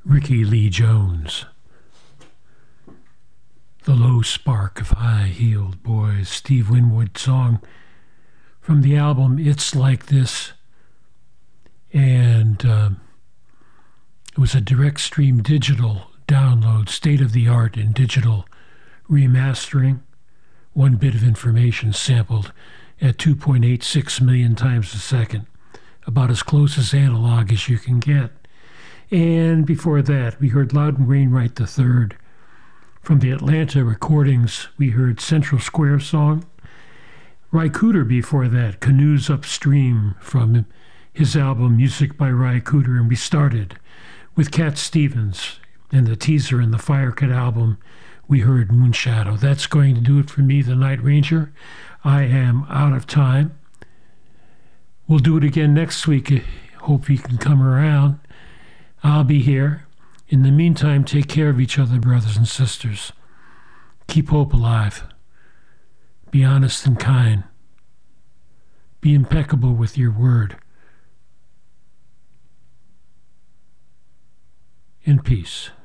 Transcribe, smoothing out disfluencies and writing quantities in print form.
Ricky Lee Jones. The Low Spark of High-Heeled Boys, Steve Winwood song from the album It's Like This. And it was a direct stream digital download, state-of-the-art in digital remastering. One bit of information sampled at 2.86 million times a second, about as close as analog as you can get. And before that, we heard Loudon Wainwright III. From the Atlanta recordings, we heard Central Square Song. Ry Cooder before that, Canoes Upstream, from his album Music by Ry Cooder. And we started with Cat Stevens and the teaser in the Firecut album. We heard Moonshadow. That's going to do it for me, the Night Ranger. I am out of time. We'll do it again next week. Hope you can come around. I'll be here. In the meantime, take care of each other, brothers and sisters. Keep hope alive. Be honest and kind. Be impeccable with your word. In peace.